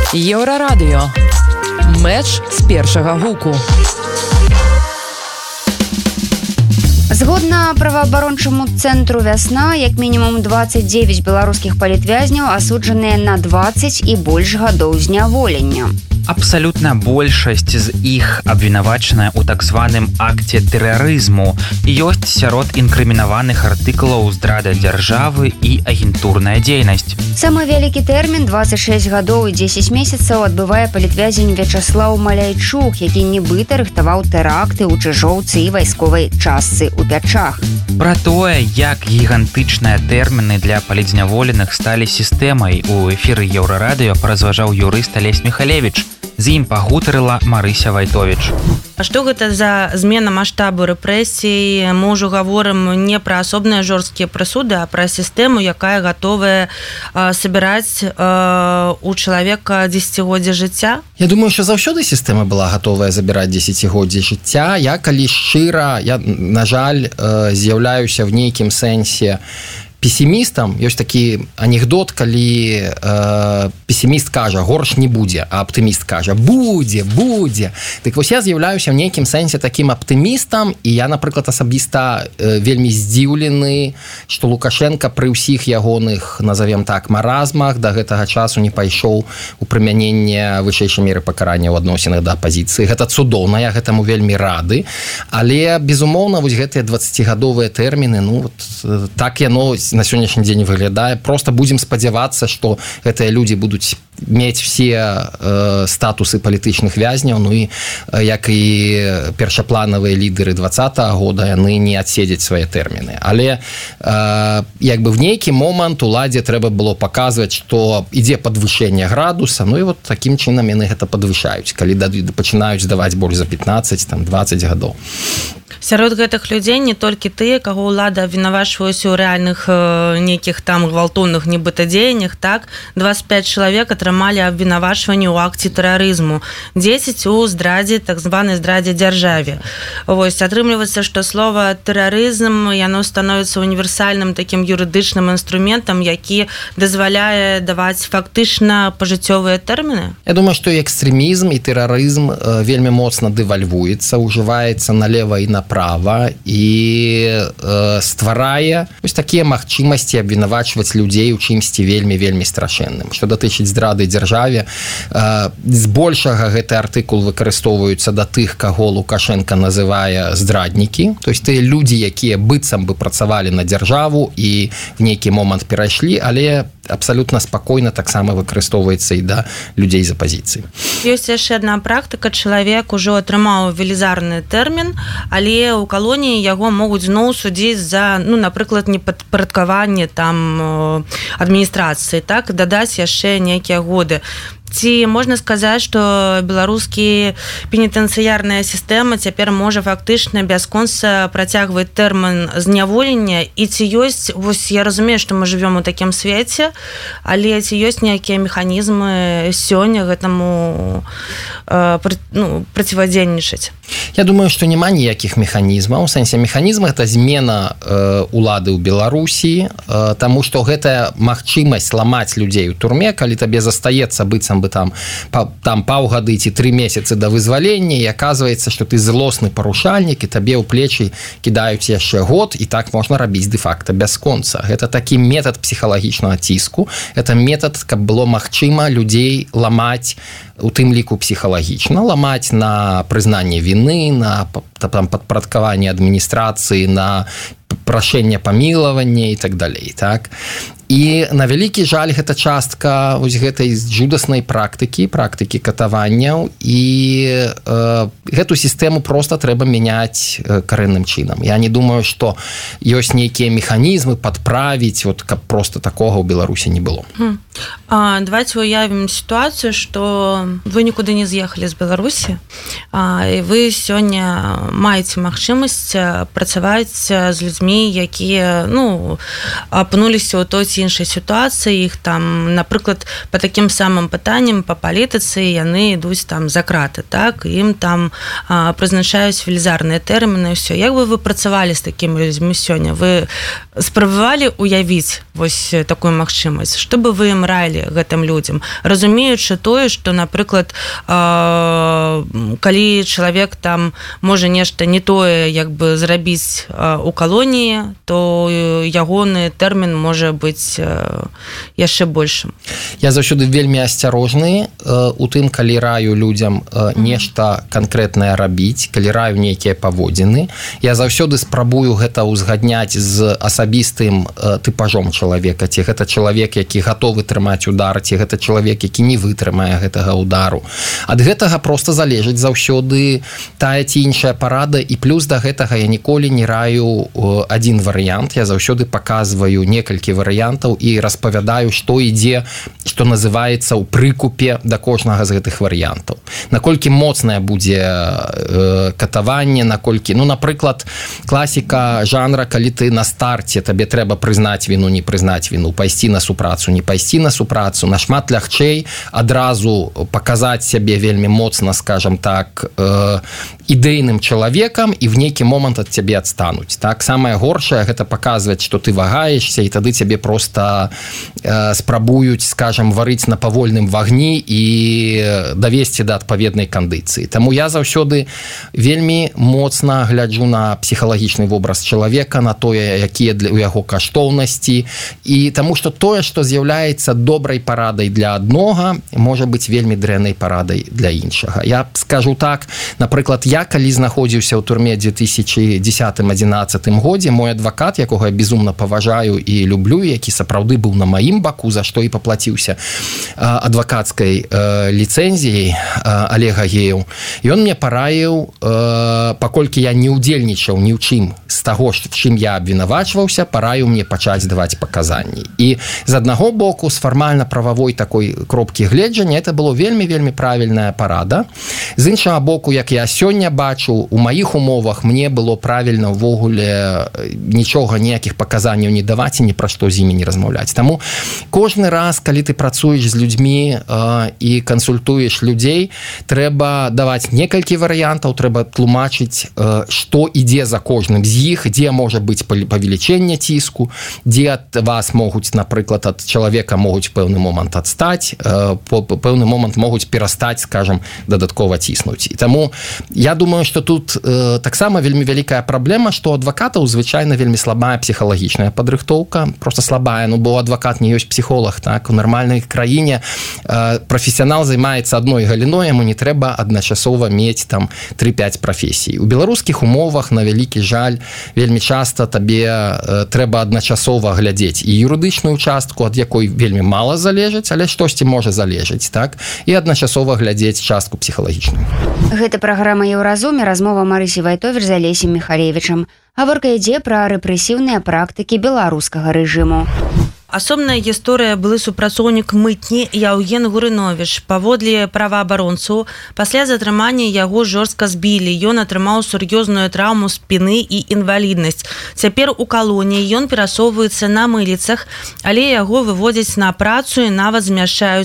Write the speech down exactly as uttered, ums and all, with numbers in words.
Еўрарадыё. Мэч з першага гуку. Згодна праваабарончаму цэнтру «Вясна», як мінімум дваццаць дзевяць беларускіх палітвязняў асуджаныя на дваццаць і больш гадоў зняволення. Абсалютна большасць з іх абвінавачаная ў так званым акце тэрарызму. Ёсць сярод інкрымінаваных артыкулаў здрада дзяржавы і агентурная дзейнасць. Самы вялікі тэрмін дваццаць шэсць гадоў і дзесяць месяцаў адбывае палітвязень Вячаслаў Маляйчук, які нібыта рыхтаваў тэракты ў Чыжоўцы і вайсковай частцы ў Пячах. Пра тое, як гігантычныя тэрміны для палітзняволеных сталі сістэмай, у эфіры Еўрарадыё паразважаў юрыст Алесь Михалевич. З ім пагутарыла Марыся Вайтовіч. А што гэта за змена маштабу рэпрэсій? Мы ўжо гаворым не пра асобныя жорсткія прысуды, а пра сістэму, якая гатовая э, сабіраць э, у чалавека дзесяцігоддзе жыцця? Я думаю, що заўсёды сістэма была гатовая забіраць дзесяцігоддзе жыцця. Я калі шчыра, я, на жаль, э, з'яўляюся в нейкім сэнсе пессімістам. Ёсць такі анекдот, калі э, пессіміст кажа, горш не будзе, а аптыміст кажа, будзе, будзе. Дык вось я з'яўляюся в нейкім сэнсе такім аптымістам, і я, напрыклад, асабіста э, вельмі здзіўлены, што Лукашенко пры ўсіх ягоных, назовем так, маразмах да гэтага часу не пайшоў у прымяненне вышэйшай меры пакарання ў адносінах да апазіцыі. Гэта цудоўна, я гэтаму вельмі рады, але, безумоўна, вось гэтыя дваццацігадовыя тэрміны, ну, вот, так яно на сённяшні дзень выглядае. Просто будзем спадзявацца, што гэтыя людзі будуць мець все э, статусы палітычных вязняў, ну і э, як і першапланавыя лідеры двадцатага года, яны не адседзяць свае тэрміны. Але э, як бы в нейкі момант уладзе трэба было паказваць, што ідзе падвышэнне градуса, ну і вот такім чынам яны гэта падвышаюць, калі пачынаюць здаваць больш за пятнаццаць, там, дваццаць гадоў. Сярод гэтых людзей не толькі тыя, каго ўлада абвінавачваюць у рэальных э, нейкіх там гвалтоўных нібыта дзеяннях, так? дваццаць пяць чалавек атрымалі абвінавачванне ў акце тэрарызму, дзесяць у здрадзе, так званай здрадзе дзяржаве. Вось, атрымліваецца, што слова тэрарызм, яно становіцца універсальным такім юрыдычным інструментам, які дазваляе даваць фактычна пажыццёвыя тэрміны? Я думаю, што і экстрэмізм, і тэрарызм э, вельмі моцна дэвальвуецца, ужываецца налева і на права і э, стварае вось такія магчымасці абвінавачваць людзей у чымсьці вельмі вельмі страшэнным. Што датычыць здрады дзяржаве, э, збольшага гэты артыкул выкарыстоўваюцца да тых, каго Лукашенко называе здраднікі, то есть тыя людзі, якія быццам бы працавалі на дзяржаву і в нейкі момант перайшлі, але абсалютна спакойна таксама выкарыстоўваецца і да людзей з апазіцыі. Ёсць яшчэ адна практыка, чалавек ужо атрымаў велізарны тэрмін, але ў калоніі яго могуць зноў судзіць за, ну, напрыклад, непадпарадкаванне там адміністрацыі, так, дадаць яшчэ нейкія годы. Ці можна сказаць, што беларускі пенітэнцыярная сістэма цяпер можа фактычна бясконца працягваць тэрмін зняволення, і ці ёсць, вось я разумею, што мы жывём у такім свеце, але ці ёсць нейкія механізмы сёння гэтаму э, ну, процівадзейнічаць? Я думаю, што няма ніякіх механізмаў. У сэнсе механізм – гэта змена э, улады ў Беларусі, э, таму што гэтая магчымасць ламаць людзей у турме, калі табе застаецца быццам бы там, па, там паўгады ці тры месяцы да вызвалення, і аказваецца, што ты злосны парушальнік, і табе ў плечы кідаюць яшчэ год, і так можна рабіць дэ-факта бясконца. Гэта такі метад псіхалагічнага ціску, гэта метад, каб было магчыма людзей ламаць, у тым ліку псіхалагічна, ламаць на прызнанне віны, на там, падпарадкаванне адміністрацыі, на прашэнне памілавання і так далей, так? І на вялікі жаль гэта частка вось гэтай жудаснай практыкі, практыкі катаванняў, і э, гэту сістэму проста трэба мяняць э, карэнным чынам. Я не думаю, што ёсць нейкія механізмы падправіць, вот, каб проста такога ў Беларусі не было. Хм. А, давайте уявім сітуацыю, што вы нікуды не з'ехалі з Беларусі, а, і вы сёння маеце магчымасць працаваць з людзьмі, якія, ну, апынуліся ў той ці ці іншай сітуацыі іх там, напрыклад, по такім самым пытанням па палітыцы яны ідуць там за краты, так, ім там а, прызначаюць велізарныя тэрміны, ўсё. Як бы вы працавалі з такімі людзьмі сёння? Вы спрабавалі уявіць вось такую магчымасць? Што бы вы ім раілі гэтым людзям? Разумеючы тое, што, напрыклад, а, калі чалавек там можа нешта не тое, як бы зрабіць а, у калоніі, то ягоны тэрмін можа быць а, яшчэ большым. Я заўсёды вельмі асцярожны э, у тым, калі раю людзям э, нешта канкрэтнае рабіць, калі раю нейкія паводзіны. Я заўсёды спрабую гэта ўзгадняць з асабістым э, тыпажом чалавека, ці гэта чалавек, які гатовы трымаць удар, ці гэта чалавек, які не вытрымае гэтага удару. Ад гэтага проста залежыць заўсёды тая ці іншая парада, і плюс да гэтага я ніколі не раю э, адзін варыянт, я заўсёды паказваю некалькі варыянтаў і распавядаю, што ідзе, што называецца ў прыкупе да кожнага з гэтых варыянтаў. Наколькі моцнае будзе э, катаванне, наколькі, ну, напрыклад, класіка жанра, калі ты на старце, табе трэба прызнаць віну, не прызнаць віну, пайсці на супрацу, не пайсці на супрацу, нашмат лягчэй адразу паказаць сябе вельмі моцна, скажам так, э, ідэйным чалавекам, і в нейкі момант ад цябе адстануць. Так, самае горшае гэта паказваць, што ты вагаешся, і тады цябе проста э, спрабуюць, скажам, варыць на павольным вагні і давесці да адпаведнай кандыцыі. Таму я заўсёды вельмі моцна гляджу на псіхалагічны вобраз чалавека, на тое, якія для у яго каштоўнасці, і таму што тое, што з'яўляецца добрай парадай для аднога, можа быць вельмі дрэннай парадай для іншага. Я скажу так, напрыклад, я калі знаходзіўся ў турме две тысячи десятым адзінаццатым годзе, мой адвакат, якога я безумна паважаю і люблю, які сапраўды быў на маім баку, за што і паплаціўся адвакацкай э, ліцэнзіяй э, Олега Геяў. Ён мне параіў, э, паколькі я не ўдзельнічаў ні ў чым з таго, в чым я абвінавачваўся, параіў мне пачаць даваць паказанні. І з аднаго боку, з фармальна-прававой такой кропкі гледжання, это было вельмі-вельмі правільная парада. З іншага боку, як я сёння бачу, у маіх умовах мне было правільна ўвогуле нічога, ніякіх паказанняў не даваць і ні пра што з імі не размаўляць. Таму кожны раз, калі ты працуеш з людзьмі э, і кансультуеш людзей, трэба даваць некалькі варыянтаў, трэба тлумачыць, э, што ідзе за кожным з іх, дзе можа быць павелічэнне ціску, дзе ад вас могуць, напрыклад, ад чалавека могуць пэўны момант адстаць, э, по пэўны момант могуць перастаць, скажам, дадаткова ціснуць. І таму я думаю, што тут э, таксама вельмі вялікая праблема, што адвакатаў звычайна вельмі слабая псіхалагічная падрыхтоўка, просто слабая, ну, бо адвакат не ёсць псіхолог, так, у нармальнай краіне э, прафесіянал займаецца адной галіной, яму не трэба адначасова мець там тры-пяць прафесій. У беларускіх умовах, на вялікі жаль, вельмі часта табе э, трэба адначасова глядзець і юрыдычную частку, ад якой вельмі мала залежыць, але штосьці можа залежыць, так, і адначасова глядзець частку псіхалагічную. Гэта праграма «Еўразум» і размова Марысі Вайтовіч з Алесем Міхалевічам. Гаворка ідзе пра рэпрэсіўныя практыкі беларускага рэжыму. Асобная гісторыя былы супрацоўнік мытні Яўген Гурыновіч. Паводле праваабаронцаў, пасля затрымання яго жорстка збілі. Ён атрымаў сур'ёзную траўму спіны і інваліднасць. Цяпер у калоніі ён перасоўваецца на мыліцах, але яго выводзяць на працу і нават змяшчаюць